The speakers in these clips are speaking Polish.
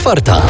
Czwarta.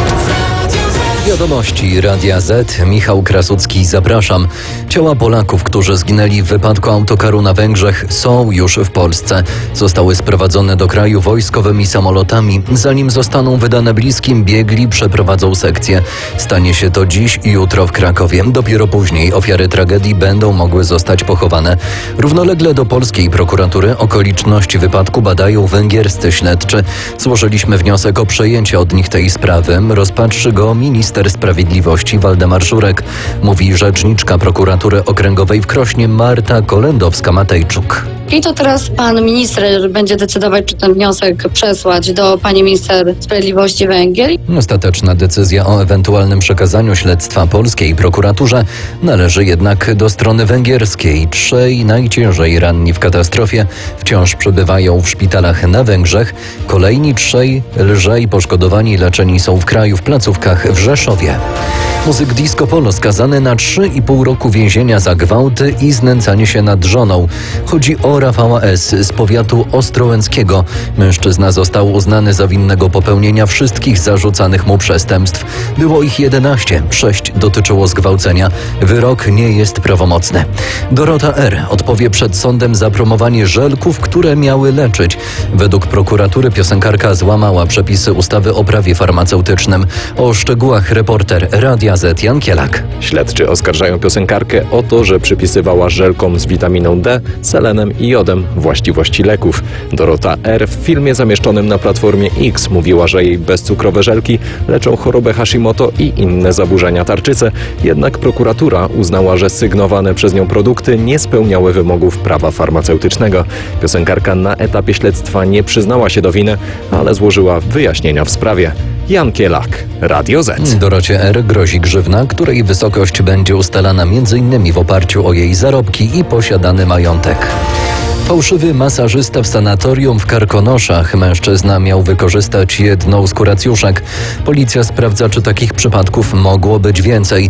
Wiadomości Radia Z. Michał Krasucki, zapraszam. Ciała Polaków, którzy zginęli w wypadku autokaru na Węgrzech, są już w Polsce. Zostały sprowadzone do kraju wojskowymi samolotami. Zanim zostaną wydane bliskim, biegli przeprowadzą sekcję. Stanie się to dziś i jutro w Krakowie. Dopiero później ofiary tragedii będą mogły zostać pochowane. Równolegle do polskiej prokuratury okoliczności wypadku badają węgierscy śledczy. Złożyliśmy wniosek o przejęcie od nich tej sprawy. Rozpatrzy go minister Sprawiedliwości Waldemar Żurek, mówi rzeczniczka prokuratury okręgowej w Krośnie Marta Kolendowska-Matejczuk. I to teraz pan minister będzie decydować, czy ten wniosek przesłać do pani minister Sprawiedliwości Węgier. Ostateczna decyzja o ewentualnym przekazaniu śledztwa polskiej prokuraturze należy jednak do strony węgierskiej. 3 najciężej ranni w katastrofie wciąż przebywają w szpitalach na Węgrzech. Kolejni 3 lżej poszkodowani leczeni są w kraju w placówkach w Rzeszowie. Muzyk disco polo skazany na 3,5 roku więzienia za gwałty i znęcanie się nad żoną. Chodzi o Rafała S. z powiatu ostrołęckiego. Mężczyzna został uznany za winnego popełnienia wszystkich zarzucanych mu przestępstw. Było ich 11, 6 dotyczyło zgwałcenia. Wyrok nie jest prawomocny. Dorota R. odpowie przed sądem za promowanie żelków, które miały leczyć. Według prokuratury piosenkarka złamała przepisy ustawy o prawie farmaceutycznym. O szczegółach reporter Radia Z. Jan Kielak. Śledczy oskarżają piosenkarkę o to, że przypisywała żelkom z witaminą D, selenem i jodem właściwości leków. Dorota R. w filmie zamieszczonym na Platformie X mówiła, że jej bezcukrowe żelki leczą chorobę Hashimoto i inne zaburzenia tarczycy. Jednak prokuratura uznała, że sygnowane przez nią produkty nie spełniały wymogów prawa farmaceutycznego. Piosenkarka na etapie śledztwa nie przyznała się do winy, ale złożyła wyjaśnienia w sprawie. Jan Kielak, Radio Z. Dorocie R. grozi grzywna, której wysokość będzie ustalana m.in. w oparciu o jej zarobki i posiadany majątek. Fałszywy masażysta w sanatorium w Karkonoszach. Mężczyzna miał wykorzystać jedną z kuracjuszek. Policja sprawdza, czy takich przypadków mogło być więcej.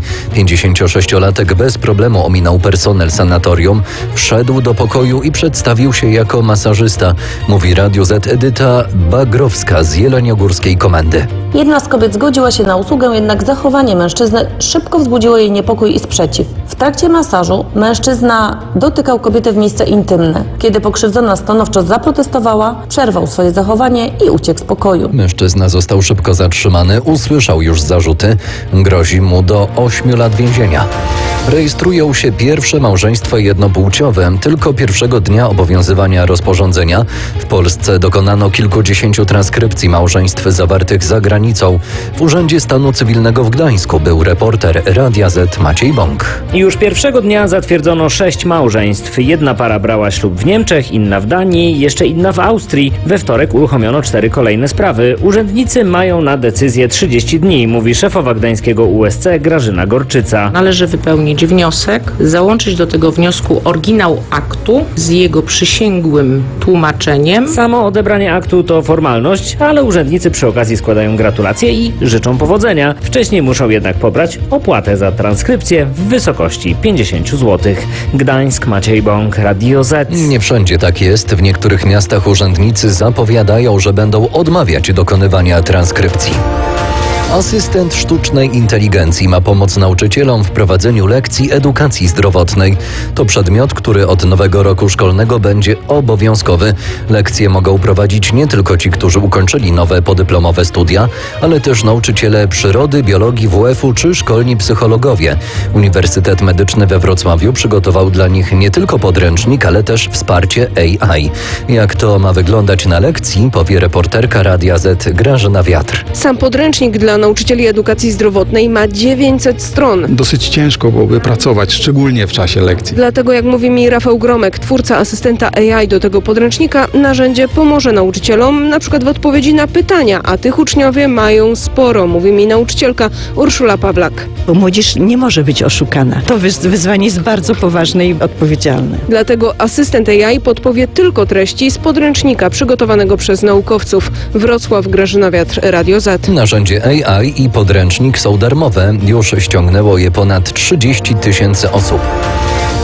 56-latek bez problemu ominął personel sanatorium. Wszedł do pokoju i przedstawił się jako masażysta. Mówi Radio Z Edyta Bagrowska z Jeleniogórskiej Komendy. Jedna z kobiet zgodziła się na usługę, jednak zachowanie mężczyzny szybko wzbudziło jej niepokój i sprzeciw. W trakcie masażu mężczyzna dotykał kobietę w miejsca intymne. Kiedy pokrzywdzona stanowczo zaprotestowała, przerwał swoje zachowanie i uciekł z pokoju. Mężczyzna został szybko zatrzymany, usłyszał już zarzuty. Grozi mu do 8 lat więzienia. Rejestrują się pierwsze małżeństwa jednopłciowe. Tylko pierwszego dnia obowiązywania rozporządzenia w Polsce dokonano kilkudziesięciu transkrypcji małżeństw zawartych za granicą. W Urzędzie Stanu Cywilnego w Gdańsku był reporter Radia Z Maciej Bąk. Już pierwszego dnia zatwierdzono 6 małżeństw. Jedna para brała ślub w Niemczech, inna w Danii, jeszcze inna w Austrii. We wtorek uruchomiono 4 kolejne sprawy. Urzędnicy mają na decyzję 30 dni, mówi szefowa gdańskiego USC Grażyna Gorczyca. Należy wypełnić wniosek, załączyć do tego wniosku oryginał aktu z jego przysięgłym tłumaczeniem. Samo odebranie aktu to formalność, ale urzędnicy przy okazji składają gratulacje i życzą powodzenia. Wcześniej muszą jednak pobrać opłatę za transkrypcję w wysokości 50 zł. Gdańsk, Maciej Bąk, Radio Z. Nie wszędzie tak jest. W niektórych miastach urzędnicy zapowiadają, że będą odmawiać dokonywania transkrypcji. Asystent sztucznej inteligencji ma pomóc nauczycielom w prowadzeniu lekcji edukacji zdrowotnej. To przedmiot, który od nowego roku szkolnego będzie obowiązkowy. Lekcje mogą prowadzić nie tylko ci, którzy ukończyli nowe podyplomowe studia, ale też nauczyciele przyrody, biologii, WF-u czy szkolni psychologowie. Uniwersytet Medyczny we Wrocławiu przygotował dla nich nie tylko podręcznik, ale też wsparcie AI. Jak to ma wyglądać na lekcji, powie reporterka Radia Z Grażyna Wiatr. Sam podręcznik dla nauczycieli edukacji zdrowotnej ma 900 stron. Dosyć ciężko byłoby pracować, szczególnie w czasie lekcji. Dlatego, jak mówi mi Rafał Gromek, twórca asystenta AI do tego podręcznika, narzędzie pomoże nauczycielom, na przykład w odpowiedzi na pytania, a tych uczniowie mają sporo, mówi mi nauczycielka Urszula Pawlak. Bo młodzież nie może być oszukana. To wyzwanie jest bardzo poważne i odpowiedzialne. Dlatego asystent AI podpowie tylko treści z podręcznika przygotowanego przez naukowców. Wrocław, Grażyna Wiatr, Radio Z. Narzędzie AI i podręcznik są darmowe. Już ściągnęło je ponad 30 000 osób.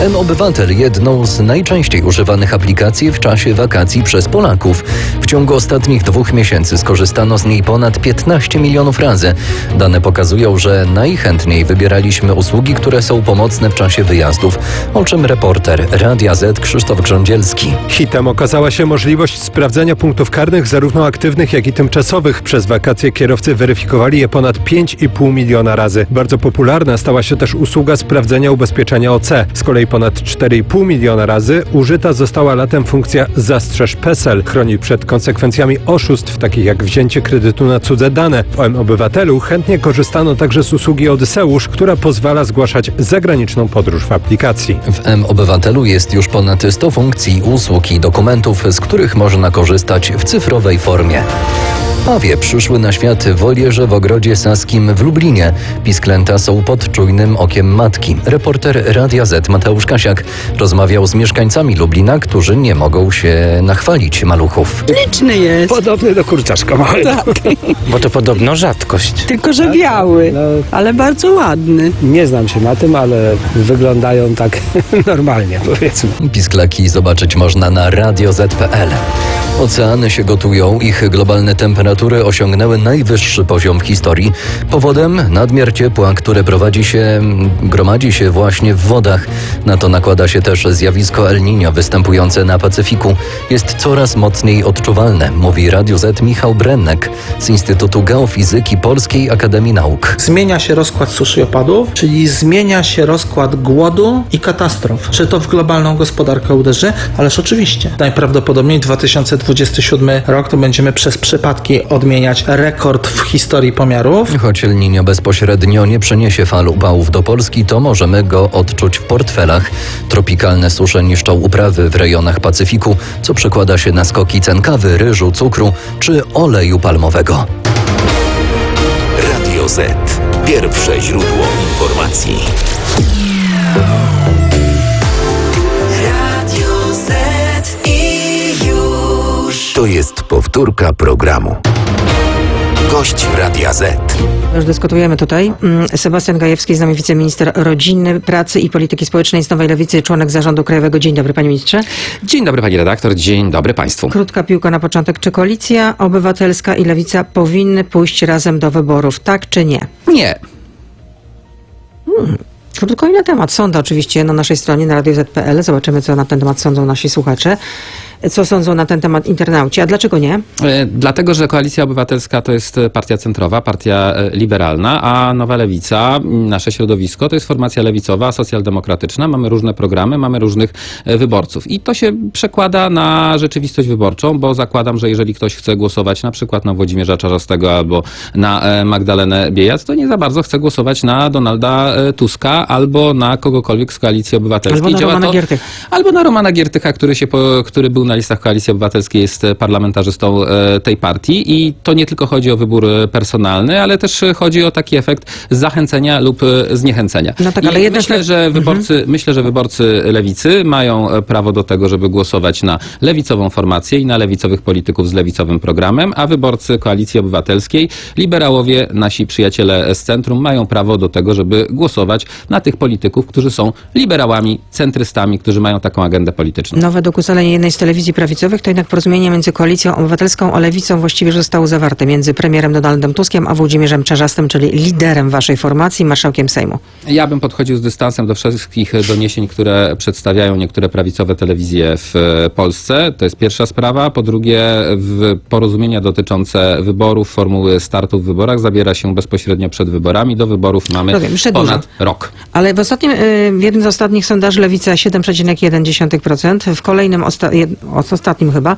M-Obywatel jedną z najczęściej używanych aplikacji w czasie wakacji przez Polaków. W ciągu ostatnich 2 miesięcy skorzystano z niej ponad 15 milionów razy. Dane pokazują, że najchętniej wybieraliśmy usługi, które są pomocne w czasie wyjazdów, o czym reporter Radia Z Krzysztof Grządzielski. Hitem okazała się możliwość sprawdzania punktów karnych zarówno aktywnych, jak i tymczasowych. Przez wakacje kierowcy weryfikowali je ponad 5,5 miliona razy. Bardzo popularna stała się też usługa sprawdzenia ubezpieczenia OC. Z kolei ponad 4,5 miliona razy użyta została latem funkcja Zastrzeż PESEL. Chroni przed konsekwencjami oszustw, takich jak wzięcie kredytu na cudze dane. W M-Obywatelu chętnie korzystano także z usługi Odyseusz, która pozwala zgłaszać zagraniczną podróż w aplikacji. W M-Obywatelu jest już ponad 100 funkcji, usług i dokumentów, z których można korzystać w cyfrowej formie. Pawie przyszły na świat w wolierze w Ogrodzie Saskim w Lublinie. Pisklęta są pod czujnym okiem matki. Reporter Radia Z Mateusz Kasiak rozmawiał z mieszkańcami Lublina, którzy nie mogą się nachwalić maluchów. Liczny jest. Podobny do kurczaczka małego. Tak. Bo to podobno rzadkość. Tylko, że biały, ale bardzo ładny. Nie znam się na tym, ale wyglądają tak normalnie, powiedzmy. Pisklaki zobaczyć można na radioz.pl. Oceany się gotują, ich globalne temperatury osiągnęły najwyższy poziom w historii. Powodem nadmiar ciepła, które gromadzi się właśnie w wodach. Na to nakłada się też zjawisko El Niño występujące na Pacyfiku. Jest coraz mocniej odczuwalne, mówi Radiu Z Michał Brennek z Instytutu Geofizyki Polskiej Akademii Nauk. Zmienia się rozkład suszy i opadów, czyli zmienia się rozkład głodu i katastrof. Czy to w globalną gospodarkę uderzy? Ależ oczywiście. Najprawdopodobniej 2027 rok to będziemy przez przypadki odmieniać rekord w historii pomiarów. Choć El Niño bezpośrednio nie przyniesie fal upałów do Polski, to możemy go odczuć w portfelach. Tropikalne susze niszczą uprawy w rejonach Pacyfiku, co przekłada się na skoki cen kawy, ryżu, cukru czy oleju palmowego. Radio Z. Pierwsze źródło informacji. Radio Z i już. To jest powtórka programu. Gość Radia Z. Już dyskutujemy tutaj. Sebastian Gajewski, z nami wiceminister rodziny, pracy i polityki społecznej z Nowej Lewicy, członek zarządu krajowego. Dzień dobry, panie ministrze. Dzień dobry, pani redaktor. Dzień dobry państwu. Krótka piłka na początek. Czy Koalicja Obywatelska i Lewica powinny pójść razem do wyborów, tak czy nie? Nie. Krótko i na temat. Sądy oczywiście na naszej stronie, na radioz.pl. Zobaczymy, co na ten temat sądzą nasi słuchacze. Co sądzą na ten temat internauci? A dlaczego nie? Dlatego, że Koalicja Obywatelska to jest partia centrowa, partia liberalna, a Nowa Lewica, nasze środowisko, to jest formacja lewicowa, socjaldemokratyczna. Mamy różne programy, mamy różnych wyborców. I to się przekłada na rzeczywistość wyborczą, bo zakładam, że jeżeli ktoś chce głosować na przykład na Włodzimierza Czarzastego albo na Magdalenę Biejat, to nie za bardzo chce głosować na Donalda Tuska albo na kogokolwiek z Koalicji Obywatelskiej. Albo na Romana Giertycha. Albo na Romana Giertycha, który był na listach Koalicji Obywatelskiej, jest parlamentarzystą tej partii i to nie tylko chodzi o wybór personalny, ale też chodzi o taki efekt zachęcenia lub zniechęcenia. No tak, ale myślę, że wyborcy lewicy mają prawo do tego, żeby głosować na lewicową formację i na lewicowych polityków z lewicowym programem, a wyborcy Koalicji Obywatelskiej, liberałowie, nasi przyjaciele z centrum mają prawo do tego, żeby głosować na tych polityków, którzy są liberałami, centrystami, którzy mają taką agendę polityczną. No według ustaleń jednej z telewizji prawicowych, to jednak porozumienie między Koalicją Obywatelską a Lewicą właściwie zostało zawarte między premierem Donaldem Tuskiem a Włodzimierzem Czarzastym, czyli liderem waszej formacji, marszałkiem Sejmu. Ja bym podchodził z dystansem do wszystkich doniesień, które przedstawiają niektóre prawicowe telewizje w Polsce. To jest pierwsza sprawa. Po drugie, porozumienia dotyczące wyborów, formuły startu w wyborach zabiera się bezpośrednio przed wyborami. Do wyborów mamy ponad rok. Ale w jednym z ostatnich sondaży Lewica 7,1%, w kolejnym ostatnim chyba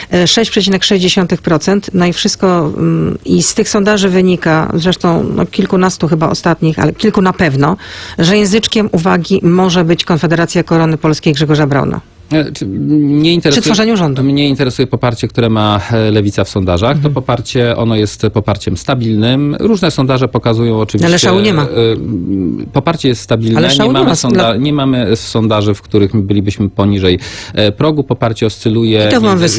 6,6%. No i wszystko i z tych sondaży wynika, zresztą kilkunastu chyba ostatnich, ale kilku na pewno, że języczkiem uwagi może być Konfederacja Korony Polskiej Grzegorza Brauna. Przy tworzeniu rządu. Mnie interesuje poparcie, które ma Lewica w sondażach. To poparcie, ono jest poparciem stabilnym. Różne sondaże pokazują oczywiście... Ale szału nie ma. Poparcie jest stabilne. Ale szału Nie mamy sondaży, w których bylibyśmy poniżej progu. Poparcie oscyluje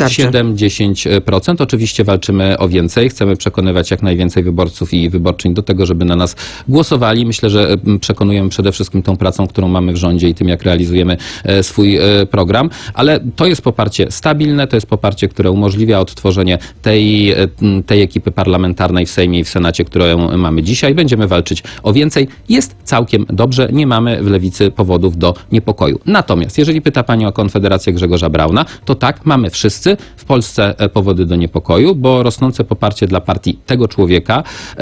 7-10%. Oczywiście walczymy o więcej. Chcemy przekonywać jak najwięcej wyborców i wyborczyń do tego, żeby na nas głosowali. Myślę, że przekonujemy przede wszystkim tą pracą, którą mamy w rządzie i tym, jak realizujemy swój program. Ale to jest poparcie stabilne, to jest poparcie, które umożliwia odtworzenie tej ekipy parlamentarnej w Sejmie i w Senacie, którą mamy dzisiaj. Będziemy walczyć o więcej. Jest całkiem dobrze. Nie mamy w Lewicy powodów do niepokoju. Natomiast, jeżeli pyta pani o Konfederację Grzegorza Brauna, to tak, mamy wszyscy w Polsce powody do niepokoju, bo rosnące poparcie dla partii tego człowieka,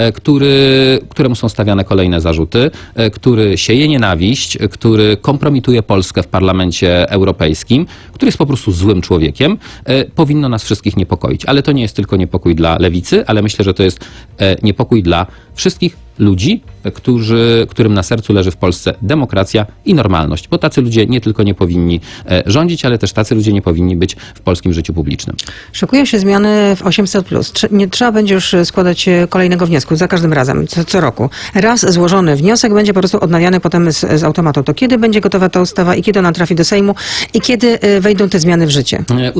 któremu są stawiane kolejne zarzuty, który sieje nienawiść, który kompromituje Polskę w Parlamencie Europejskim, który jest po prostu złym człowiekiem, powinno nas wszystkich niepokoić. Ale to nie jest tylko niepokój dla Lewicy, ale myślę, że to jest niepokój dla wszystkich ludzi, którym na sercu leży w Polsce demokracja i normalność. Bo tacy ludzie nie tylko nie powinni rządzić, ale też tacy ludzie nie powinni być w polskim życiu publicznym. Szykują się zmiany w 800+. Nie trzeba będzie już składać kolejnego wniosku za każdym razem, co roku. Raz złożony wniosek będzie po prostu odnawiany potem z automatu. To kiedy będzie gotowa ta ustawa i kiedy ona trafi do Sejmu i kiedy wejdą te zmiany w życie?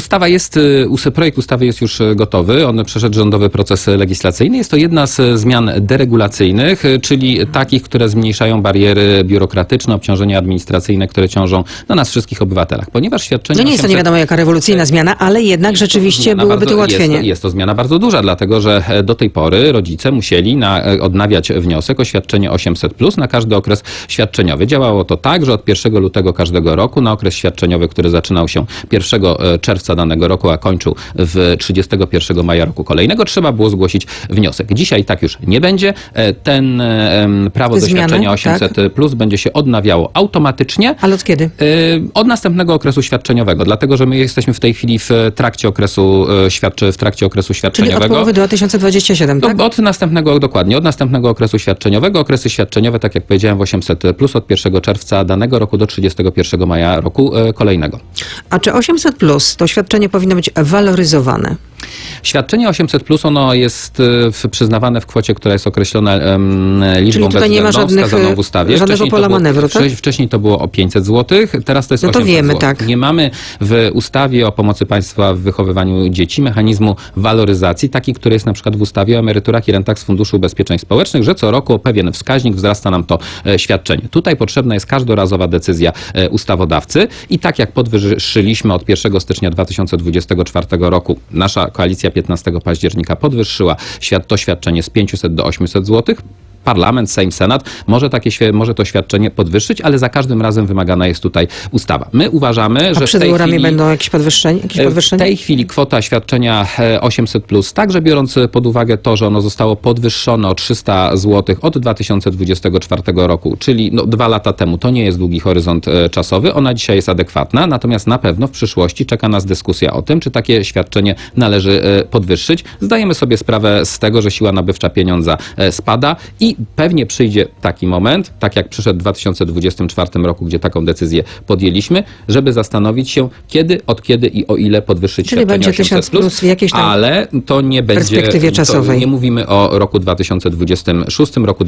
Projekt ustawy jest już gotowy. On przeszedł rządowy proces legislacyjny. Jest to jedna z zmian deregulacyjnych, czyli takich, które zmniejszają bariery biurokratyczne, obciążenia administracyjne, które ciążą na nas wszystkich obywatelach. Ponieważ świadczenie... No nie jest to nie wiadomo jaka rewolucyjna zmiana, ale jednak rzeczywiście byłoby to ułatwienie. Jest to zmiana bardzo duża, dlatego że do tej pory rodzice musieli odnawiać wniosek o świadczenie 800+, na każdy okres świadczeniowy. Działało to tak, że od 1 lutego każdego roku na okres świadczeniowy, który zaczynał się 1 czerwca danego roku, a kończył w 31 maja roku kolejnego, trzeba było zgłosić wniosek. Dzisiaj tak już nie będzie. Ten prawo do świadczenia 800+ będzie się odnawiało automatycznie. Ale od kiedy? Od następnego okresu świadczeniowego, dlatego że my jesteśmy w tej chwili w trakcie okresu świadczeniowego. Czyli od połowy 2027, tak? Od następnego okresu świadczeniowego. Okresy świadczeniowe, tak jak powiedziałem, w 800+, od 1 czerwca danego roku do 31 maja roku kolejnego. A czy 800+ to świadczenie powinno być waloryzowane? Świadczenie 800+, ono jest przyznawane w kwocie, która jest określona liczbą bezwzględną wskazaną w ustawie. Żadnego pola manewru, tak? Wcześniej to było o 500 zł, teraz to jest 800 wiemy, zł. tak. Nie mamy w ustawie o pomocy państwa w wychowywaniu dzieci mechanizmu waloryzacji, taki, który jest na przykład w ustawie o emeryturach i rentach z Funduszu Ubezpieczeń Społecznych, że co roku o pewien wskaźnik wzrasta nam to świadczenie. Tutaj potrzebna jest każdorazowa decyzja ustawodawcy i tak jak podwyższyliśmy od 1 stycznia 2024 roku, nasza koalicja 15 października podwyższyła to świadczenie z 500 do 800 zł. Parlament, Sejm, Senat może to świadczenie podwyższyć, ale za każdym razem wymagana jest tutaj ustawa. My uważamy, że przed wyborami będą jakieś podwyższenia? W tej chwili kwota świadczenia 800+, także biorąc pod uwagę to, że ono zostało podwyższone o 300 zł od 2024 roku, czyli 2 lata temu, to nie jest długi horyzont czasowy, ona dzisiaj jest adekwatna, natomiast na pewno w przyszłości czeka nas dyskusja o tym, czy takie świadczenie należy podwyższyć. Zdajemy sobie sprawę z tego, że siła nabywcza pieniądza spada i pewnie przyjdzie taki moment, tak jak przyszedł w 2024 roku, gdzie taką decyzję podjęliśmy, żeby zastanowić się, od kiedy i o ile podwyższyć czyli świadczenie będzie 1000+ w jakiejś tam ale to nie będzie perspektywie czasowej. Nie mówimy o roku 2026, roku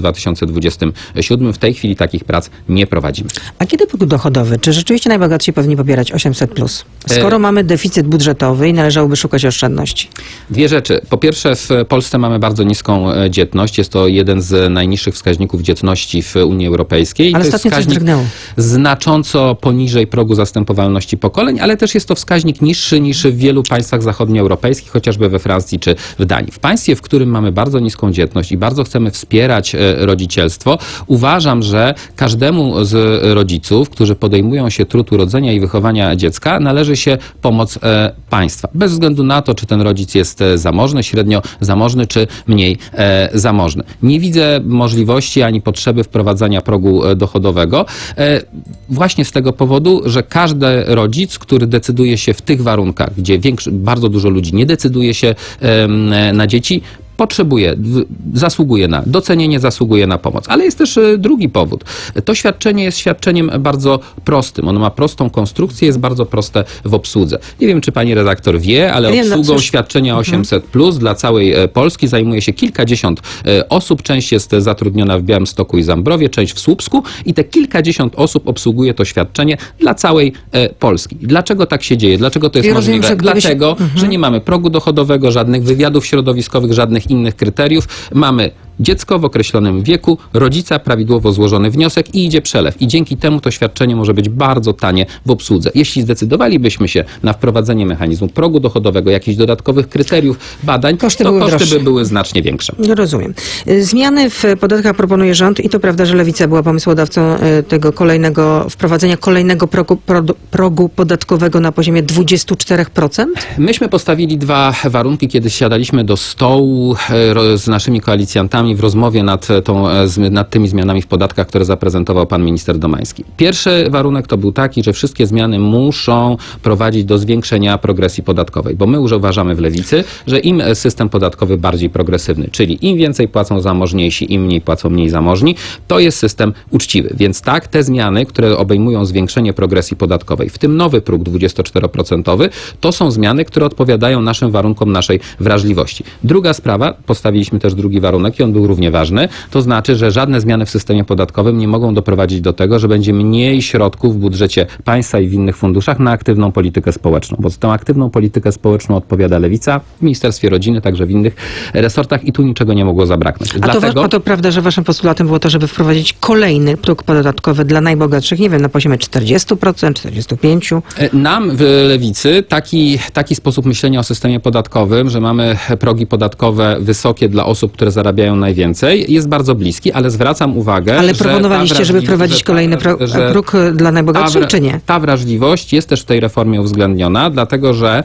2027. W tej chwili takich prac nie prowadzimy. A kiedy próg dochodowy? Czy rzeczywiście najbogatsi powinni pobierać 800+? Skoro mamy deficyt budżetowy i należałoby szukać oszczędności. Dwie rzeczy. Po pierwsze, w Polsce mamy bardzo niską dzietność. Jest to jeden z najniższych wskaźników dzietności w Unii Europejskiej. Ale to jest wskaźnik znacząco poniżej progu zastępowalności pokoleń, ale też jest to wskaźnik niższy niż w wielu państwach zachodnioeuropejskich, chociażby we Francji czy w Danii. W państwie, w którym mamy bardzo niską dzietność i bardzo chcemy wspierać rodzicielstwo, uważam, że każdemu z rodziców, którzy podejmują się trud urodzenia i wychowania dziecka, należy się pomoc państwa. Bez względu na to, czy ten rodzic jest zamożny, średnio zamożny, czy mniej zamożny. Nie widzę możliwości ani potrzeby wprowadzania progu dochodowego. Właśnie z tego powodu, że każdy rodzic, który decyduje się w tych warunkach, gdzie bardzo dużo ludzi nie decyduje się na dzieci, potrzebuje, zasługuje na docenienie, zasługuje na pomoc. Ale jest też drugi powód. To świadczenie jest świadczeniem bardzo prostym. Ono ma prostą konstrukcję, jest bardzo proste w obsłudze. Nie wiem, czy pani redaktor wie, ale obsługą świadczenia 800+ dla całej Polski zajmuje się kilkadziesiąt osób. Część jest zatrudniona w Białymstoku i Zambrowie, część w Słupsku i te kilkadziesiąt osób obsługuje to świadczenie dla całej Polski. Dlaczego tak się dzieje? Dlaczego to jest możliwe? Dlatego, że nie mamy progu dochodowego, żadnych wywiadów środowiskowych, żadnych innych kryteriów. Mamy dziecko w określonym wieku, rodzica, prawidłowo złożony wniosek i idzie przelew. I dzięki temu to świadczenie może być bardzo tanie w obsłudze. Jeśli zdecydowalibyśmy się na wprowadzenie mechanizmu progu dochodowego, jakichś dodatkowych kryteriów, badań, to koszty by były znacznie większe. Rozumiem. Zmiany w podatkach proponuje rząd i to prawda, że Lewica była pomysłodawcą tego wprowadzenia kolejnego progu podatkowego na poziomie 24%? Myśmy postawili dwa warunki, kiedy siadaliśmy do stołu z naszymi koalicjantami w rozmowie nad tymi zmianami w podatkach, które zaprezentował pan minister Domański. Pierwszy warunek to był taki, że wszystkie zmiany muszą prowadzić do zwiększenia progresji podatkowej, bo my już uważamy w Lewicy, że im system podatkowy bardziej progresywny, czyli im więcej płacą zamożniejsi, im mniej płacą mniej zamożni, to jest system uczciwy. Więc tak, te zmiany, które obejmują zwiększenie progresji podatkowej, w tym nowy próg 24%, to są zmiany, które odpowiadają naszym warunkom, naszej wrażliwości. Druga sprawa, postawiliśmy też drugi warunek i on był równie ważny, to znaczy, że żadne zmiany w systemie podatkowym nie mogą doprowadzić do tego, że będzie mniej środków w budżecie państwa i w innych funduszach na aktywną politykę społeczną, bo za tą aktywną politykę społeczną odpowiada Lewica w Ministerstwie Rodziny, także w innych resortach i tu niczego nie mogło zabraknąć. A to prawda, że waszym postulatem było to, żeby wprowadzić kolejny próg podatkowy dla najbogatszych, nie wiem, na poziomie 40%, 45%? Nam w Lewicy taki sposób myślenia o systemie podatkowym, że mamy progi podatkowe wysokie dla osób, które zarabiają najwięcej, jest bardzo bliski, ale zwracam uwagę, ale proponowaliście, żeby wprowadzić kolejny próg dla najbogatszych, czy nie? Ta wrażliwość jest też w tej reformie uwzględniona, dlatego że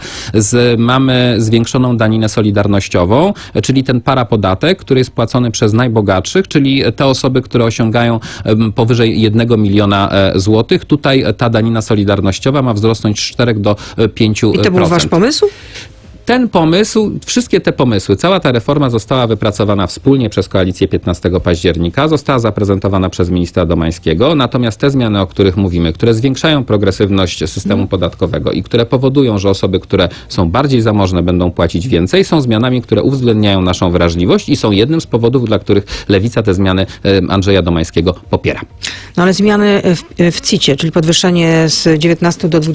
mamy zwiększoną daninę solidarnościową, czyli ten parapodatek, który jest płacony przez najbogatszych, czyli te osoby, które osiągają powyżej 1 miliona złotych. Tutaj ta danina solidarnościowa ma wzrosnąć z 4 do 5%. I to był wasz pomysł? Ten pomysł, wszystkie te pomysły, cała ta reforma została wypracowana wspólnie przez koalicję 15 października, została zaprezentowana przez ministra Domańskiego, natomiast te zmiany, o których mówimy, które zwiększają progresywność systemu podatkowego i które powodują, że osoby, które są bardziej zamożne, będą płacić więcej, są zmianami, które uwzględniają naszą wrażliwość i są jednym z powodów, dla których Lewica te zmiany Andrzeja Domańskiego popiera. No ale zmiany w CIT-ie, czyli podwyższenie z 19 do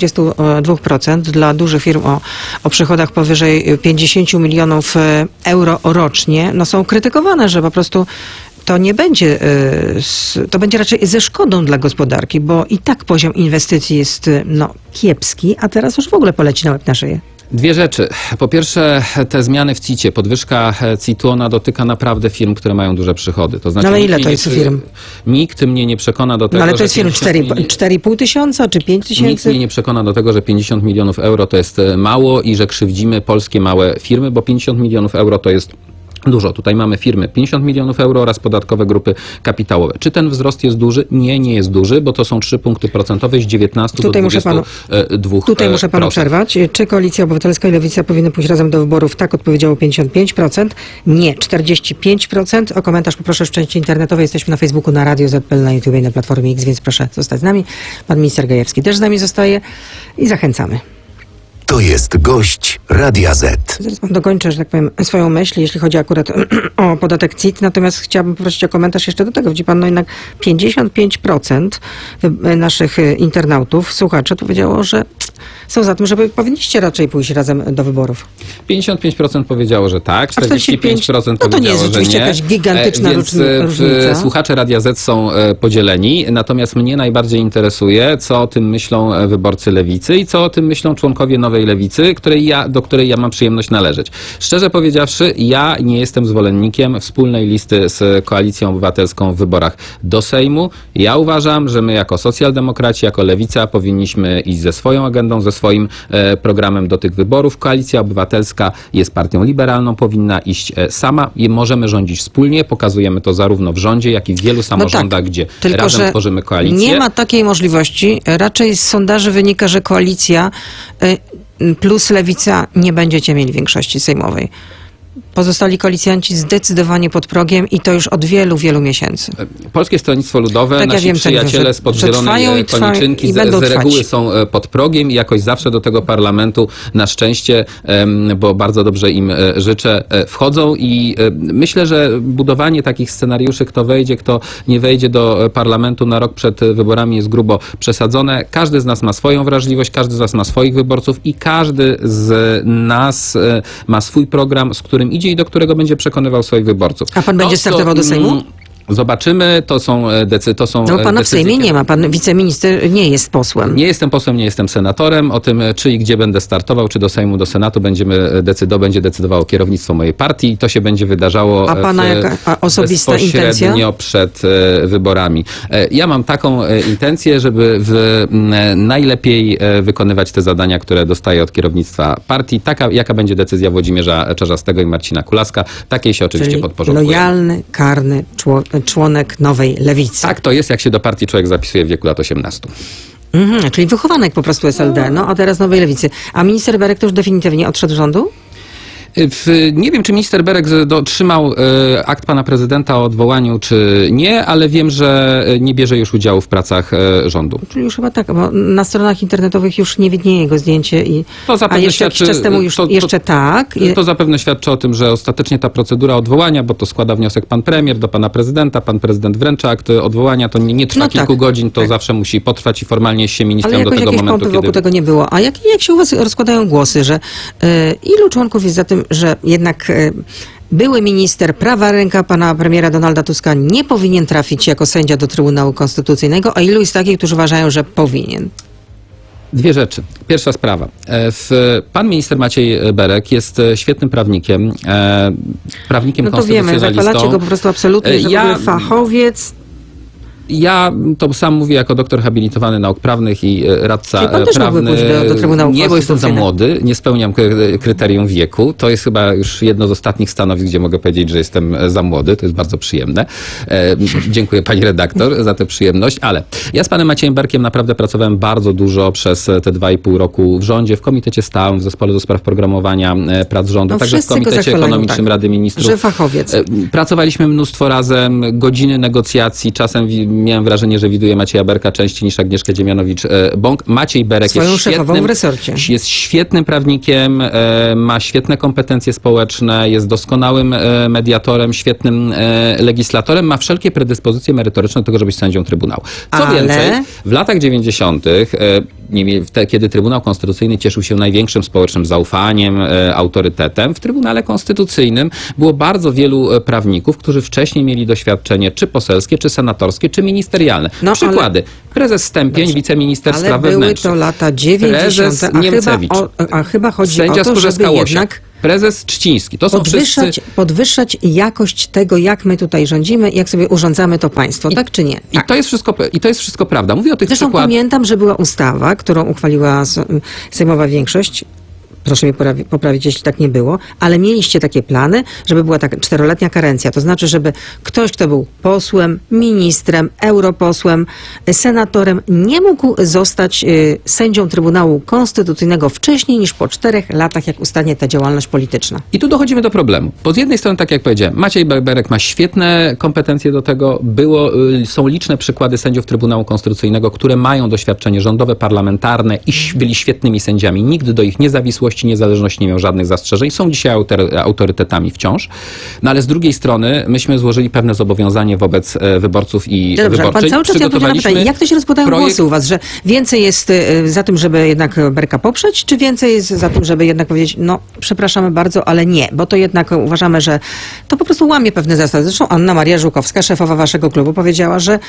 22% dla dużych firm o przychodach powyżej 50 milionów euro rocznie, no są krytykowane, że po prostu to nie będzie, to będzie raczej ze szkodą dla gospodarki, bo i tak poziom inwestycji jest kiepski, a teraz już w ogóle poleci na łeb na szyję. Dwie rzeczy. Po pierwsze, te zmiany w CIT-ie, podwyżka CIT-u, ona dotyka naprawdę firm, które mają duże przychody. To znaczy, ale ile to jest firm? Nikt mnie nie przekona do tego, ale to jest firm 4,5 tysiąca czy 5 tysięcy? Nikt mnie nie przekona do tego, że 50 milionów euro to jest mało i że krzywdzimy polskie małe firmy, bo 50 milionów euro to jest dużo. Tutaj mamy firmy 50 milionów euro oraz podatkowe grupy kapitałowe. Czy ten wzrost jest duży? Nie jest duży, bo to są 3 punkty procentowe z 19 do 22%. Tutaj muszę panu przerwać. Czy Koalicja Obywatelska i Lewica powinny pójść razem do wyborów? Tak odpowiedziało 55%. Nie, 45%. O komentarz poproszę w części internetowej. Jesteśmy na Facebooku, na Radio ZPL, na YouTube i na Platformie X, więc proszę zostać z nami. Pan minister Gajewski też z nami zostaje i zachęcamy. To jest gość Radia Z. Zaraz pan dokończę, że tak powiem, swoją myśl, jeśli chodzi akurat o podatek CIT, natomiast chciałabym poprosić o komentarz jeszcze do tego. Widzi pan, jednak 55% naszych internautów, słuchaczy powiedziało, że są za tym, żeby powinniście raczej pójść razem do wyborów. 55% powiedziało, że tak, 45% to powiedziało, nie jest rzeczywiście że nie. jakaś gigantyczna różnica. Słuchacze Radia Z są podzieleni, natomiast mnie najbardziej interesuje, co o tym myślą wyborcy Lewicy i co o tym myślą członkowie Nowej Lewicy, do której ja mam przyjemność należeć. Szczerze powiedziawszy, ja nie jestem zwolennikiem wspólnej listy z Koalicją Obywatelską w wyborach do Sejmu. Ja uważam, że my jako socjaldemokraci, jako Lewica powinniśmy iść ze swoją agendą, ze swoim programem do tych wyborów. Koalicja Obywatelska jest partią liberalną, powinna iść sama i możemy rządzić wspólnie. Pokazujemy to zarówno w rządzie, jak i w wielu samorządach, gdzie tylko razem tworzymy koalicję. Nie ma takiej możliwości. Raczej z sondaży wynika, że koalicja plus Lewica nie będziecie mieli większości sejmowej. pozostali koalicjanci zdecydowanie pod progiem i to już od wielu, wielu miesięcy. Polskie Stronnictwo Ludowe, Tak, ja nasi wiem, przyjaciele spod że trwają zielonej i trwają koniczynki i będą z reguły trwać. są pod progiem i jakoś zawsze do tego parlamentu na szczęście, bo bardzo dobrze im życzę, wchodzą i myślę, że budowanie takich scenariuszy, kto wejdzie, kto nie wejdzie do parlamentu na rok przed wyborami jest grubo przesadzone. Każdy z nas ma swoją wrażliwość, każdy z nas ma swoich wyborców i każdy z nas ma swój program, z którym idzie i do którego będzie przekonywał swoich wyborców. A pan będzie startował do Sejmu? Zobaczymy, to są No bo pana w decyzje, Sejmie nie ma, pan wiceminister nie jest posłem. Nie jestem posłem, nie jestem senatorem. O tym, czy i gdzie będę startował, czy do Sejmu, do Senatu będzie decydowało kierownictwo mojej partii i to się będzie wydarzało A pana jaka osobista bezpośrednio intencja? przed wyborami. Ja mam taką intencję, żeby najlepiej wykonywać te zadania, które dostaję od kierownictwa partii. Taka, jaka będzie decyzja Włodzimierza Czarzastego i Marcina Kulaska, takiej się oczywiście Czyli podporządkuję. lojalny, karny członek Nowej Lewicy. Tak to jest, jak się do partii człowiek zapisuje w wieku lat 18. Czyli wychowanek po prostu SLD, no a teraz Nowej Lewicy. A minister Berek to już definitywnie odszedł z rządu? Nie wiem, czy minister Berek dotrzymał akt pana prezydenta o odwołaniu, czy nie, ale wiem, że nie bierze już udziału w pracach rządu. Czyli już chyba tak, bo na stronach internetowych już nie widnieje jego zdjęcie, a jeszcze jakiś czas temu już jeszcze tak. To zapewne świadczy o tym, że ostatecznie ta procedura odwołania, bo to składa wniosek pan premier do pana prezydenta, pan prezydent wręcza akt odwołania, to nie trwa kilku godzin, to zawsze musi potrwać i formalnie się ministrem do tego momentu, kiedy... wokół tego nie było. A jak się u was rozkładają głosy, że ilu członków jest za tym, że jednak były minister, prawa ręka pana premiera Donalda Tuska nie powinien trafić jako sędzia do Trybunału Konstytucyjnego, a ilu jest takich, którzy uważają, że powinien? Dwie rzeczy. Pierwsza sprawa. Pan minister Maciej Berek jest świetnym prawnikiem, no to konstytucjonalistą. wiemy, zachwalacie go po prostu absolutnie, że fachowiec. Ja to sam mówię jako doktor habilitowany nauk prawnych i radca Czyli pan też prawny. mógłby pójść do Trybunału Nie, bo jestem za Konstytucyjnego. młody, nie spełniam kryterium wieku. To jest chyba już jedno z ostatnich stanowisk, gdzie mogę powiedzieć, że jestem za młody. To jest bardzo przyjemne. Dziękuję pani redaktor za tę przyjemność, ale ja z panem Maciejem Berkiem naprawdę pracowałem bardzo dużo przez te 2,5 roku w rządzie, w komitecie stałym, w zespole do spraw programowania prac rządu, No także w komitecie ekonomicznym Rady Ministrów. Że fachowiec. Pracowaliśmy mnóstwo razem, godziny negocjacji, czasem miałem wrażenie, że widuję Macieja Berka częściej niż Agnieszkę Dziemianowicz-Bąk. Maciej Berek jest świetnym prawnikiem, ma świetne kompetencje społeczne, jest doskonałym mediatorem, świetnym legislatorem, ma wszelkie predyspozycje merytoryczne do tego, żeby być sędzią Trybunału. Co więcej, w latach 90., kiedy Trybunał Konstytucyjny cieszył się największym społecznym zaufaniem, autorytetem, w Trybunale Konstytucyjnym było bardzo wielu prawników, którzy wcześniej mieli doświadczenie czy poselskie, czy senatorskie, czy ministerialne. Przykłady. Prezes Stępień, wiceminister spraw wewnętrznych. Ale były to lata 90. Prezes Niemcewicz. A chyba chodzi sędzia o to, żeby jednak prezes Trzciński. To są podwyższać jakość tego, jak my tutaj rządzimy i jak sobie urządzamy to państwo, tak czy nie? I to jest wszystko prawda. Mówię o tych Zresztą przykładach. pamiętam, że była ustawa, którą uchwaliła sejmowa większość. Proszę mnie poprawić, jeśli tak nie było, ale mieliście takie plany, żeby była tak 4-letnia karencja. To znaczy, żeby ktoś, kto był posłem, ministrem, europosłem, senatorem, nie mógł zostać sędzią Trybunału Konstytucyjnego wcześniej niż po 4 latach, jak ustanie ta działalność polityczna. I tu dochodzimy do problemu. Bo z jednej strony, tak jak powiedziałem, Maciej Berek ma świetne kompetencje do tego. Są liczne przykłady sędziów Trybunału Konstytucyjnego, które mają doświadczenie rządowe, parlamentarne i byli świetnymi sędziami. Nikt do ich niezawisłości, niezależności nie miał żadnych zastrzeżeń. Są dzisiaj autorytetami wciąż. No ale z drugiej strony myśmy złożyli pewne zobowiązanie wobec wyborców i wyborczej. Pan cały czas odpowiada na pytanie, jak to się rozkładają głosy u was, że więcej jest za tym, żeby jednak Berka poprzeć, czy więcej jest za tym, żeby jednak powiedzieć, no przepraszamy bardzo, ale nie, bo to jednak uważamy, że to po prostu łamie pewne zasady. Zresztą Anna Maria Żukowska, szefowa waszego klubu, powiedziała, że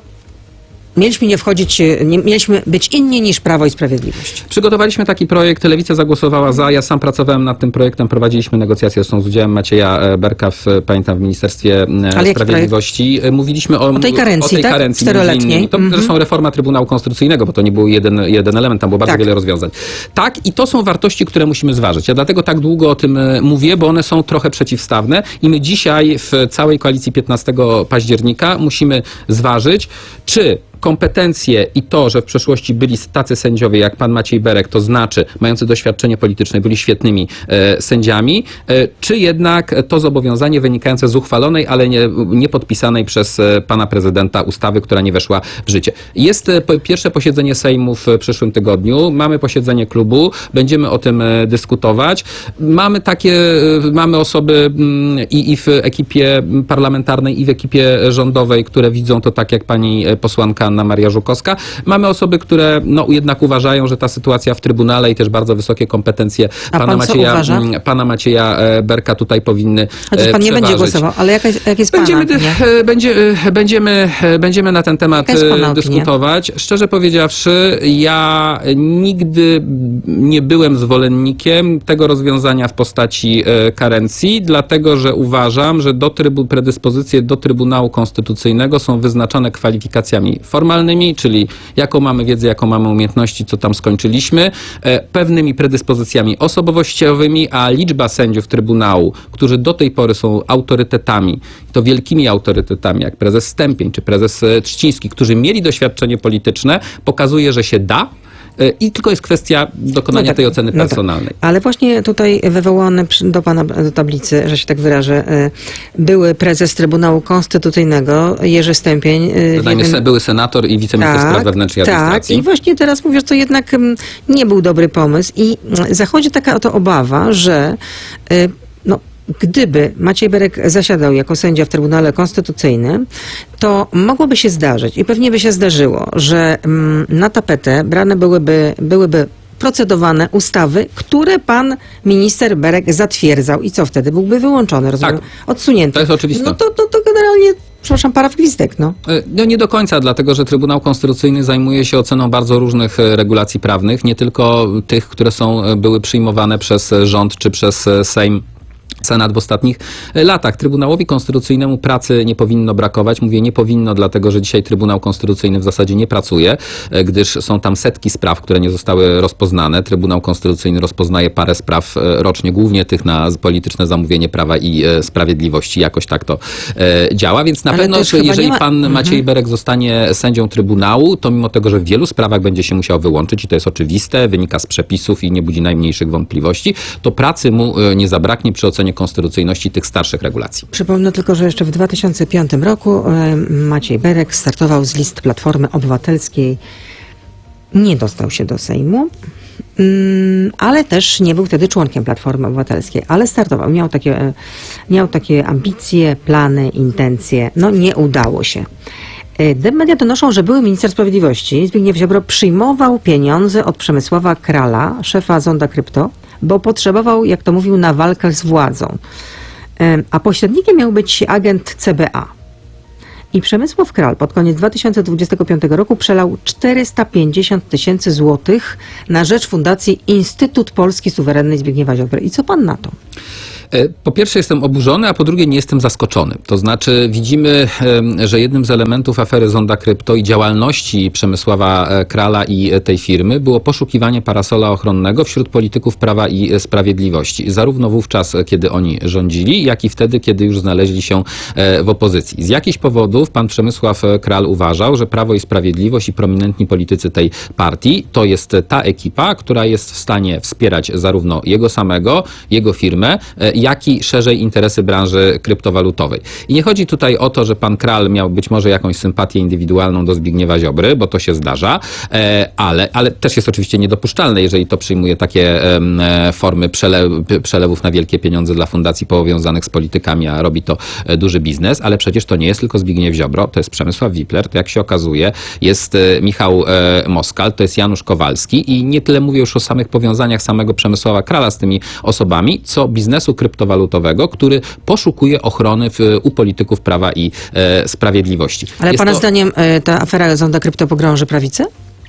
mieliśmy być inni niż Prawo i Sprawiedliwość. Przygotowaliśmy taki projekt, Lewica zagłosowała za, ja sam pracowałem nad tym projektem, prowadziliśmy negocjacje z udziałem Macieja Berka pamiętam w Ministerstwie Sprawiedliwości. Mówiliśmy o tej karencji, tak? 4-letniej. To zresztą reforma Trybunału Konstytucyjnego, bo to nie był jeden element, tam było bardzo wiele rozwiązań. Tak, i to są wartości, które musimy zważyć. Ja dlatego tak długo o tym mówię, bo one są trochę przeciwstawne i my dzisiaj w całej koalicji 15 października musimy zważyć, czy kompetencje i to, że w przeszłości byli tacy sędziowie jak pan Maciej Berek, to znaczy mający doświadczenie polityczne, byli świetnymi sędziami, czy jednak to zobowiązanie wynikające z uchwalonej, ale nie podpisanej przez pana prezydenta ustawy, która nie weszła w życie. Jest pierwsze posiedzenie Sejmu w przyszłym tygodniu, mamy posiedzenie klubu, będziemy o tym dyskutować. Mamy osoby i w ekipie parlamentarnej, i w ekipie rządowej, które widzą to tak jak pani posłanka Anna Maria Żukowska. Mamy osoby, które jednak uważają, że ta sytuacja w Trybunale i też bardzo wysokie kompetencje pana Macieja Berka tutaj powinny Chociaż pan nie będzie głosował, ale jak jest pana Będziemy na ten temat dyskutować. Szczerze powiedziawszy, ja nigdy nie byłem zwolennikiem tego rozwiązania w postaci karencji, dlatego że uważam, że predyspozycje do Trybunału Konstytucyjnego są wyznaczane kwalifikacjami formalnymi, czyli jaką mamy wiedzę, jaką mamy umiejętności, co tam skończyliśmy, pewnymi predyspozycjami osobowościowymi, a liczba sędziów Trybunału, którzy do tej pory są autorytetami, to wielkimi autorytetami, jak prezes Stępień czy prezes Trzciński, którzy mieli doświadczenie polityczne, pokazuje, że się da. I tylko jest kwestia dokonania tej oceny personalnej. Ale właśnie tutaj wywołany do pana do tablicy, że się tak wyrażę, były prezes Trybunału Konstytucyjnego Jerzy Stępień. Były senator i wiceminister spraw wewnętrznych i administracji. Tak, i właśnie teraz mówię, że to jednak nie był dobry pomysł i zachodzi taka oto obawa, że gdyby Maciej Berek zasiadał jako sędzia w Trybunale Konstytucyjnym, to mogłoby się zdarzyć i pewnie by się zdarzyło, że na tapetę brane byłyby procedowane ustawy, które pan minister Berek zatwierdzał. I co wtedy? Byłby wyłączony, rozumiem? Odsunięty. To jest oczywiste. No to generalnie, przepraszam, paraf gwizdek, no. No nie do końca, dlatego że Trybunał Konstytucyjny zajmuje się oceną bardzo różnych regulacji prawnych, nie tylko tych, które były przyjmowane przez rząd czy przez Sejm, Senat w ostatnich latach. Trybunałowi Konstytucyjnemu pracy nie powinno brakować. Mówię nie powinno, dlatego że dzisiaj Trybunał Konstytucyjny w zasadzie nie pracuje, gdyż są tam setki spraw, które nie zostały rozpoznane. Trybunał Konstytucyjny rozpoznaje parę spraw rocznie, głównie tych na polityczne zamówienie Prawa i Sprawiedliwości. Jakoś tak to działa, więc na pewno, jeżeli pan Maciej Berek zostanie sędzią Trybunału, to mimo tego, że w wielu sprawach będzie się musiał wyłączyć i to jest oczywiste, wynika z przepisów i nie budzi najmniejszych wątpliwości, to pracy mu nie zabraknie przy ocenie konstytucyjności tych starszych regulacji. Przypomnę tylko, że jeszcze w 2005 roku Maciej Berek startował z list Platformy Obywatelskiej. Nie dostał się do Sejmu, ale też nie był wtedy członkiem Platformy Obywatelskiej, ale startował. Miał takie ambicje, plany, intencje. No nie udało się. Media donoszą, że były minister sprawiedliwości Zbigniew Ziobro przyjmował pieniądze od Przemysława Krala, szefa Zonda Krypto, bo potrzebował, jak to mówił, na walkę z władzą. A pośrednikiem miał być agent CBA. I Przemysław Kral pod koniec 2025 roku przelał 450 000 złotych na rzecz Fundacji Instytut Polski Suwerennej Zbigniewa Ziobry. I co pan na to? Po pierwsze jestem oburzony, a po drugie nie jestem zaskoczony. To znaczy widzimy, że jednym z elementów afery Zonda Krypto i działalności Przemysława Krala i tej firmy było poszukiwanie parasola ochronnego wśród polityków Prawa i Sprawiedliwości. Zarówno wówczas, kiedy oni rządzili, jak i wtedy, kiedy już znaleźli się w opozycji. Z jakichś powodów pan Przemysław Kral uważał, że Prawo i Sprawiedliwość i prominentni politycy tej partii to jest ta ekipa, która jest w stanie wspierać zarówno jego samego, jego firmę, jak i szerzej interesy branży kryptowalutowej. I nie chodzi tutaj o to, że pan Kral miał być może jakąś sympatię indywidualną do Zbigniewa Ziobry, bo to się zdarza, ale też jest oczywiście niedopuszczalne, jeżeli to przyjmuje takie formy przelewów na wielkie pieniądze dla fundacji powiązanych z politykami, a robi to duży biznes, ale przecież to nie jest tylko Zbigniew Ziobro, to jest Przemysław Wipler, to jak się okazuje jest Michał Moskal, to jest Janusz Kowalski i nie tyle mówię już o samych powiązaniach samego Przemysława Krala z tymi osobami, co biznesu kryptowalutowego, który poszukuje ochrony u polityków Prawa i Sprawiedliwości. Ale pana zdaniem ta afera Zonda Krypto pogrąży prawicę?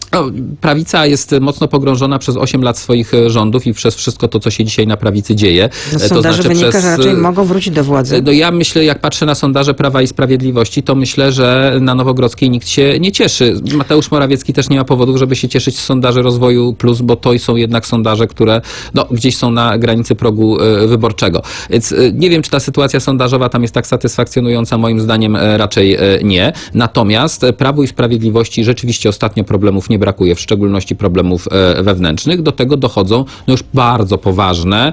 Prawica jest mocno pogrążona przez 8 lat swoich rządów i przez wszystko to, co się dzisiaj na prawicy dzieje. No, sondaże wynika, że raczej mogą wrócić do władzy. No ja myślę, jak patrzę na sondaże Prawa i Sprawiedliwości, to myślę, że na Nowogrodzkiej nikt się nie cieszy. Mateusz Morawiecki też nie ma powodów, żeby się cieszyć z sondaży Rozwoju Plus, bo to są jednak sondaże, które gdzieś są na granicy progu wyborczego. Więc nie wiem, czy ta sytuacja sondażowa tam jest tak satysfakcjonująca. Moim zdaniem raczej nie. Natomiast Prawu i Sprawiedliwości rzeczywiście ostatnio problemów nie brakuje, w szczególności problemów wewnętrznych. Do tego dochodzą już bardzo poważne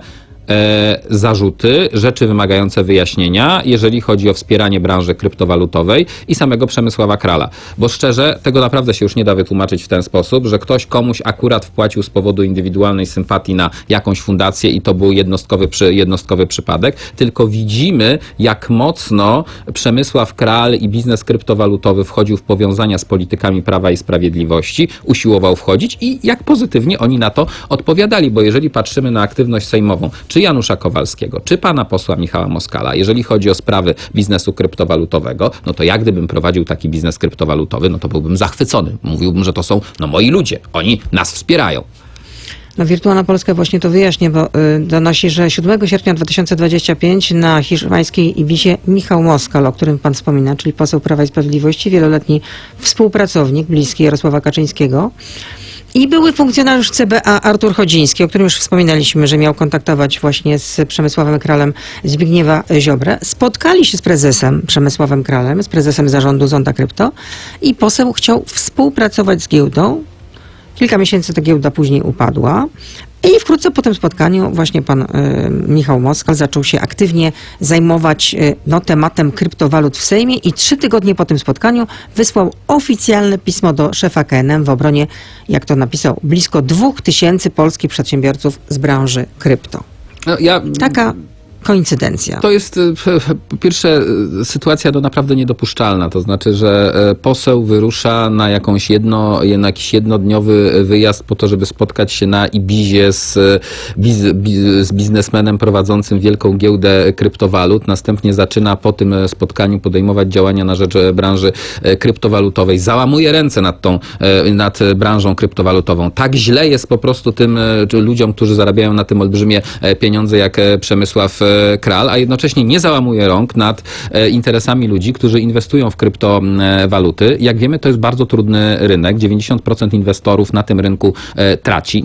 zarzuty, rzeczy wymagające wyjaśnienia, jeżeli chodzi o wspieranie branży kryptowalutowej i samego Przemysława Krala. Bo szczerze, tego naprawdę się już nie da wytłumaczyć w ten sposób, że ktoś komuś akurat wpłacił z powodu indywidualnej sympatii na jakąś fundację i to był jednostkowy przypadek, tylko widzimy, jak mocno Przemysław Kral i biznes kryptowalutowy wchodził w powiązania z politykami Prawa i Sprawiedliwości, usiłował wchodzić i jak pozytywnie oni na to odpowiadali, bo jeżeli patrzymy na aktywność sejmową, czy Janusza Kowalskiego, czy pana posła Michała Moskala, jeżeli chodzi o sprawy biznesu kryptowalutowego, no to ja gdybym prowadził taki biznes kryptowalutowy, no to byłbym zachwycony. Mówiłbym, że to są moi ludzie. Oni nas wspierają. No, Wirtualna Polska właśnie to wyjaśnia, bo donosi, że 7 sierpnia 2025 na hiszpańskiej Ibizie Michał Moskal, o którym pan wspomina, czyli poseł Prawa i Sprawiedliwości, wieloletni współpracownik bliski Jarosława Kaczyńskiego, i były funkcjonariusz CBA Artur Chodziński, o którym już wspominaliśmy, że miał kontaktować właśnie z Przemysławem Kralem Zbigniewa Ziobrę. Spotkali się z prezesem Przemysławem Kralem, z prezesem zarządu Zonda Krypto i poseł chciał współpracować z giełdą. Kilka miesięcy ta giełda później upadła. I wkrótce po tym spotkaniu właśnie pan Michał Moskal zaczął się aktywnie zajmować tematem kryptowalut w Sejmie i 3 tygodnie po tym spotkaniu wysłał oficjalne pismo do szefa KNM w obronie, jak to napisał, blisko 2000 polskich przedsiębiorców z branży krypto. Taka koincydencja. To jest po pierwsze sytuacja naprawdę niedopuszczalna. To znaczy, że poseł wyrusza na jakiś jednodniowy wyjazd po to, żeby spotkać się na Ibizie z biznesmenem prowadzącym wielką giełdę kryptowalut. Następnie zaczyna po tym spotkaniu podejmować działania na rzecz branży kryptowalutowej. Załamuje ręce nad branżą kryptowalutową. Tak źle jest po prostu tym ludziom, którzy zarabiają na tym olbrzymie pieniądze, jak Przemysław Kral, a jednocześnie nie załamuje rąk nad interesami ludzi, którzy inwestują w kryptowaluty. Jak wiemy, to jest bardzo trudny rynek. 90% inwestorów na tym rynku traci.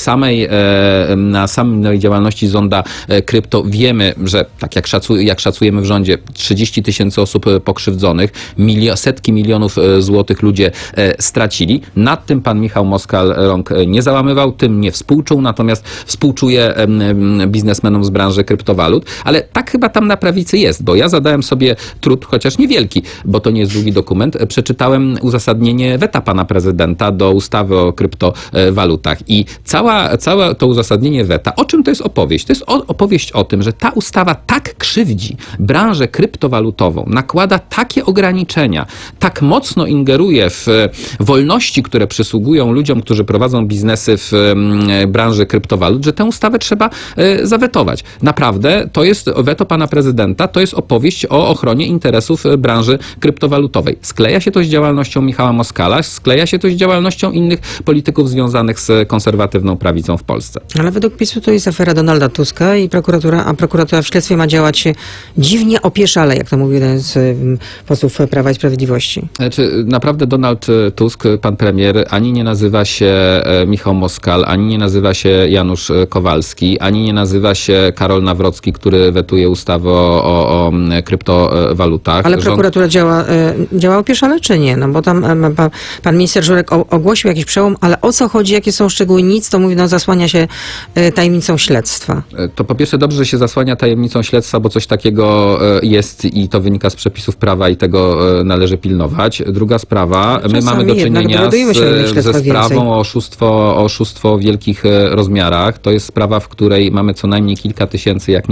Na samej działalności Zonda Krypto wiemy, że tak jak szacujemy w rządzie, 30 000 osób pokrzywdzonych, setki milionów złotych ludzie stracili. Nad tym pan Michał Moskal rąk nie załamywał, tym nie współczuł, natomiast współczuje biznesmenom z branży kryptowalut. Ale tak chyba tam na prawicy jest, bo ja zadałem sobie trud, chociaż niewielki, bo to nie jest długi dokument, przeczytałem uzasadnienie weta pana prezydenta do ustawy o kryptowalutach i całe to uzasadnienie weta, o czym to jest opowieść? To jest opowieść o tym, że ta ustawa tak krzywdzi branżę kryptowalutową, nakłada takie ograniczenia, tak mocno ingeruje w wolności, które przysługują ludziom, którzy prowadzą biznesy w branży kryptowalut, że tę ustawę trzeba zawetować. Naprawdę, to jest weto pana prezydenta, to jest opowieść o ochronie interesów branży kryptowalutowej. Skleja się to z działalnością Michała Moskala, skleja się to z działalnością innych polityków związanych z konserwatywną prawicą w Polsce. Ale według PiS-u to jest afera Donalda Tuska i prokuratura w śledztwie ma działać dziwnie opieszale, jak to mówił jeden z posłów Prawa i Sprawiedliwości. Naprawdę Donald Tusk, pan premier, ani nie nazywa się Michał Moskal, ani nie nazywa się Janusz Kowalski, ani nie nazywa się Karol Nawrocki, który wetuje ustawę o kryptowalutach. Ale prokuratura działa opieszale, czy nie? No bo tam pan minister Żurek ogłosił jakiś przełom, ale o co chodzi, jakie są szczegóły? Nic, to mówi, zasłania się tajemnicą śledztwa. To po pierwsze dobrze, że się zasłania tajemnicą śledztwa, bo coś takiego jest i to wynika z przepisów prawa i tego należy pilnować. Druga sprawa, my mamy do czynienia ze sprawą o oszustwo w wielkich rozmiarach. To jest sprawa, w której mamy co najmniej kilka tysięcy, jak nie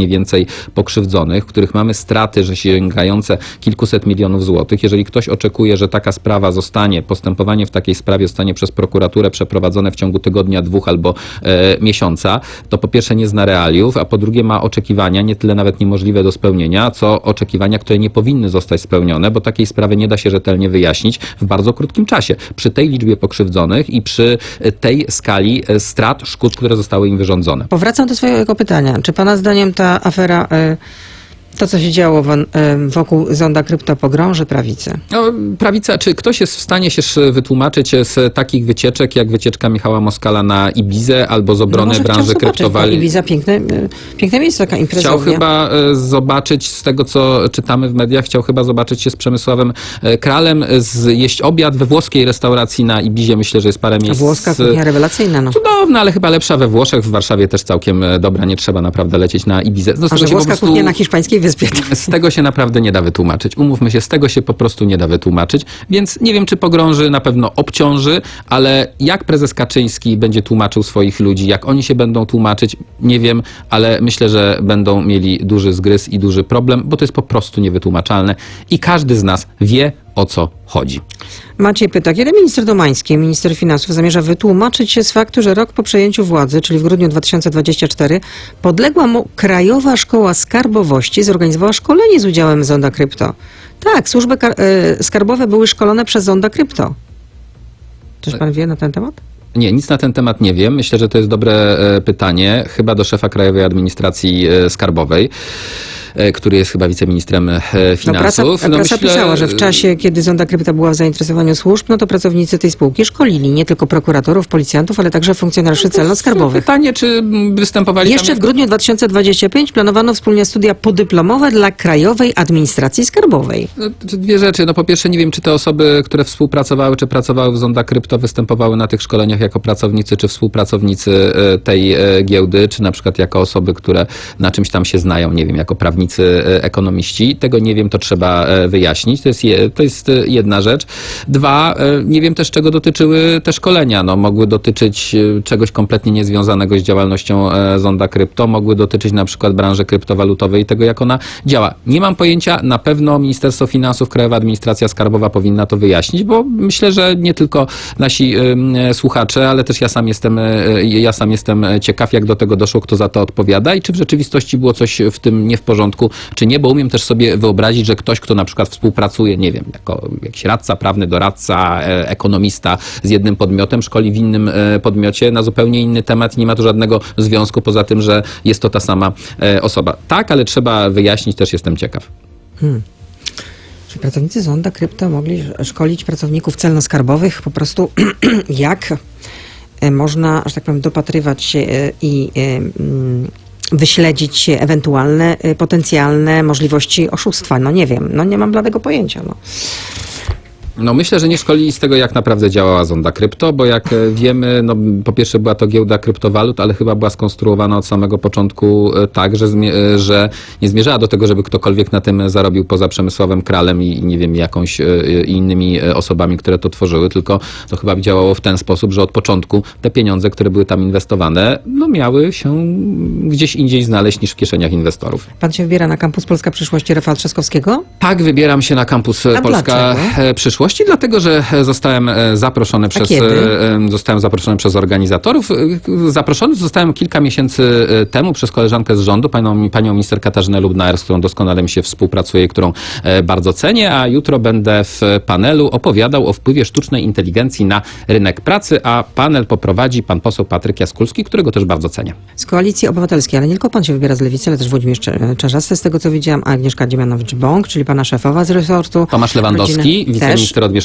znacznie więcej pokrzywdzonych, w których mamy straty, że sięgające kilkuset milionów złotych. Jeżeli ktoś oczekuje, że taka sprawa postępowanie w takiej sprawie zostanie przez prokuraturę przeprowadzone w ciągu tygodnia, 2 albo miesiąca, to po pierwsze nie zna realiów, a po drugie ma oczekiwania nie tyle nawet niemożliwe do spełnienia, co oczekiwania, które nie powinny zostać spełnione, bo takiej sprawy nie da się rzetelnie wyjaśnić w bardzo krótkim czasie. Przy tej liczbie pokrzywdzonych i przy tej skali strat, szkód, które zostały im wyrządzone. Powracam do swojego pytania. Czy pana zdaniem ta afera, to co się działo wokół zonda krypto, pogrąży prawicę? No, prawica, czy ktoś jest w stanie się wytłumaczyć z takich wycieczek, jak wycieczka Michała Moskala na Ibizę albo z obrony branży kryptowalut? Ibiza, piękne miejsce, taka imprezownia. Chciał chyba zobaczyć, z tego co czytamy w mediach, chciał chyba zobaczyć się z Przemysławem Kralem, jeść obiad we włoskiej restauracji na Ibizie. Myślę, że jest parę miejsc. Włoska kuchnia rewelacyjna. No. Cudowna, ale chyba lepsza we Włoszech. W Warszawie też całkiem dobra. Nie trzeba naprawdę lecieć na Ibizę. No, a że włoska kuchnia na hiszpańskiej wyspie. Z tego się naprawdę nie da wytłumaczyć. Umówmy się, z tego się po prostu nie da wytłumaczyć. Więc nie wiem, czy pogrąży, na pewno obciąży, ale jak prezes Kaczyński będzie tłumaczył swoich ludzi, jak oni się będą tłumaczyć, nie wiem, ale myślę, że będą mieli duży zgryz i duży problem, bo to jest po prostu niewytłumaczalne i każdy z nas wie, o co chodzi. Maciej pyta, kiedy minister Domański, minister finansów, zamierza wytłumaczyć się z faktu, że rok po przejęciu władzy, czyli w grudniu 2024, podległa mu Krajowa Szkoła Skarbowości zorganizowała szkolenie z udziałem Zonda Krypto. Tak, służby skarbowe były szkolone przez Zonda Krypto. Czyż pan wie na ten temat? Nie, nic na ten temat nie wiem. Myślę, że to jest dobre pytanie. Chyba do szefa Krajowej Administracji Skarbowej, który jest chyba wiceministrem finansów. Prasa pisała, że w czasie, kiedy Zonda Krypto była w zainteresowaniu służb, no to pracownicy tej spółki szkolili nie tylko prokuratorów, policjantów, ale także funkcjonariuszy celno-skarbowych. Pytanie, czy występowali jeszcze w grudniu 2025 planowano wspólnie studia podyplomowe dla Krajowej Administracji Skarbowej. Dwie rzeczy. No po pierwsze, nie wiem, czy te osoby, które współpracowały, czy pracowały w Zonda Krypto, występowały na tych szkoleniach jako pracownicy, czy współpracownicy tej giełdy, czy na przykład jako osoby, które na czymś tam się znają, nie wiem, jako prawnicy, ekonomiści. Tego nie wiem, to trzeba wyjaśnić. To jest jedna rzecz. Dwa, nie wiem też, czego dotyczyły te szkolenia. No, mogły dotyczyć czegoś kompletnie niezwiązanego z działalnością Zonda Krypto, mogły dotyczyć na przykład branży kryptowalutowej i tego, jak ona działa. Nie mam pojęcia, na pewno Ministerstwo Finansów, Krajowa Administracja Skarbowa powinna to wyjaśnić, bo myślę, że nie tylko nasi słuchacze, ale też ja sam jestem ciekaw, jak do tego doszło, kto za to odpowiada i czy w rzeczywistości było coś w tym nie w porządku, czy nie, bo umiem też sobie wyobrazić, że ktoś, kto na przykład współpracuje, nie wiem, jako jakiś radca prawny, doradca, ekonomista z jednym podmiotem, szkoli w innym podmiocie na zupełnie inny temat i nie ma to żadnego związku poza tym, że jest to ta sama osoba. Tak, ale trzeba wyjaśnić, też jestem ciekaw. Czy pracownicy Zonda Krypto mogli szkolić pracowników celno-skarbowych po prostu jak można, że tak powiem, dopatrywać się i wyśledzić ewentualne, potencjalne możliwości oszustwa? No nie wiem, no nie mam bladego pojęcia. No myślę, że nie szkolili z tego, jak naprawdę działała Zonda Krypto, bo jak wiemy, no po pierwsze była to giełda kryptowalut, ale chyba była skonstruowana od samego początku tak, że nie zmierzała do tego, żeby ktokolwiek na tym zarobił poza Przemysławem Kralem i nie wiem, jakąś innymi osobami, które to tworzyły, tylko to chyba działało w ten sposób, że od początku te pieniądze, które były tam inwestowane, no miały się gdzieś indziej znaleźć niż w kieszeniach inwestorów. Pan się wybiera na kampus Polska Przyszłości Rafała Trzaskowskiego? Tak, wybieram się na kampus Polska Przyszłości. Dlatego, że zostałem zaproszony przez organizatorów. Zaproszony zostałem kilka miesięcy temu przez koleżankę z rządu, panią minister Katarzynę Lubnauer, z którą doskonale mi się współpracuje i którą bardzo cenię, a jutro będę w panelu opowiadał o wpływie sztucznej inteligencji na rynek pracy, a panel poprowadzi pan poseł Patryk Jaskulski, którego też bardzo cenię. Z Koalicji Obywatelskiej, ale nie tylko pan się wybiera z Lewicy, ale też Włodzimierz Czarzasty, z tego co widziałam, Agnieszka Dziemianowicz-Bąk, czyli pana szefowa z resortu. Tomasz Lewandowski, wiceminister od mieszkania